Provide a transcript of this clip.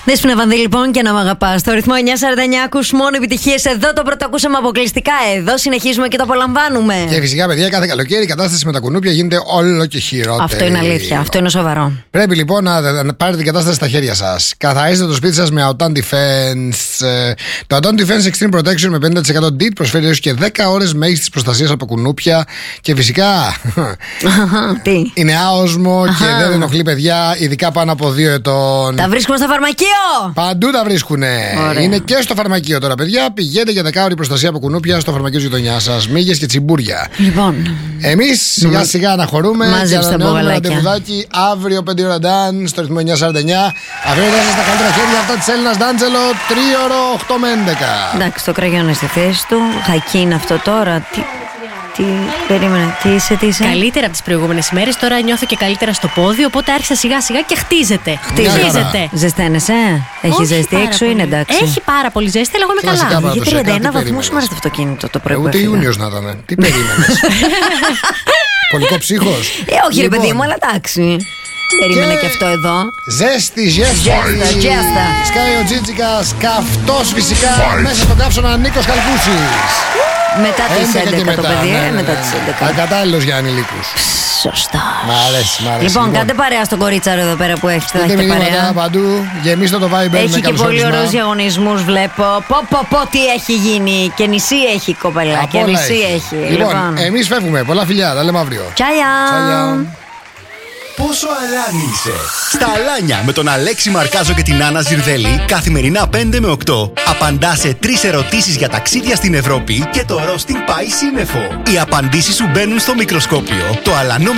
Δέσποινα Βανδύ, λοιπόν, και να μ' αγαπάς. Στο ρυθμό 949 ακούς μόνο επιτυχίες. Εδώ το πρώτο ακούσαμε αποκλειστικά. Εδώ συνεχίζουμε και το απολαμβάνουμε. Και φυσικά, παιδιά, κάθε καλοκαίρι η κατάσταση με τα κουνούπια γίνεται όλο και χειρότερη. Αυτό είναι αλήθεια. Αυτό είναι σοβαρό. Πρέπει λοιπόν να πάρετε την κατάσταση στα χέρια σας. Καθαρίζετε το σπίτι σας με Autan Defense. Το Autan Defense Extreme Protection με 50% DIT προσφέρει έως και 10 ώρες μέγιστης προστασίας από κουνούπια. Και φυσικά Τι? είναι άοσμο και δεν ενοχλεί παιδιά, ειδικά πάνω από 2 ετών. Τα βρίσκουμε στο φαρμακείο! Παντού τα βρίσκουνε. Ωραία. Είναι και στο φαρμακείο τώρα, παιδιά. Πηγαίνετε για 10 ώρη προστασία από κουνούπια στο φαρμακείο της γειτονιάς σας. Μύγες και τσιμπούρια. Λοιπόν, Εμείς σιγά σιγά αναχωρούμε. μάζεψε τα μπογαλάκια. Ραντεβουδάκι αύριο 5 ώρα Ντάν στο ρυθμό 949. Αφήνετε σας στα καλύτερα χέρια αυτά της Έλληνας Ντάντζελο. 3ωρο 8 με 11. εντάξει, το κραγιόν είναι στη θέση του. Χακί είναι αυτό τώρα. Περίμενε, τι είσαι. Καλύτερα από τις προηγούμενες ημέρες. Τώρα νιώθω και καλύτερα στο πόδι. Οπότε άρχισα σιγά σιγά και χτίζεται. Ζεσταίνεσαι. Έχει ζέστη έξω, είναι εντάξει. Έχει πάρα πολύ ζέστη, αλλά εγώ είμαι Κλασικά καλά. παραδοσιακά, Για 31 τι βαθμούς περίμενες? ήμουν στο αυτοκίνητο το πρωί. Ούτε Ιούνιος να ήταν. Τι περίμενες? Πολικό ψύχος. Όχι, ρε Λοιπόν, παιδί μου, αλλά εντάξει. Περίμενε και αυτό εδώ. Ζέστη, ζέστη. Ζέστα. Σκάει ο Τζίτζικας, καυτός φυσικά. Μέσα στον καύσωνα Νίκος Καλκούσης. Μετά τις 11 και 11 το παιδί, ναι. μετά τις 11. Ακατάλληλος για ανηλίκους. Σωστά. Μ' αρέσει, μ' αρέσει. Λοιπόν, κάντε παρέα στον κορίτσαρο εδώ πέρα που έχετε. Θα Στείλτε έχετε μηνύματα παρέα. παντού. Γεμίστε το Viber με Έχει και πολύ καλωσόρισμα. ωραίους διαγωνισμούς, βλέπω. Πω, τι έχει γίνει. Και νησί έχει, κοπελά. Από Και όλα νησί έχει. Λοιπόν, εμείς φεύγουμε. Πολλά φιλιά. Τα λέμε αύριο. Τσάια. Τσάια. Πόσο αλάνι είσαι? Στα Αλάνια με τον Αλέξη Μαρκάζο και την Άννα Ζιρδέλη καθημερινά 5 με 8. Απαντά σε 3 ερωτήσεις για ταξίδια στην Ευρώπη και το ρόστινγκ πάει σύννεφο. Οι απαντήσεις σου μπαίνουν στο μικροσκόπιο. Το αλανό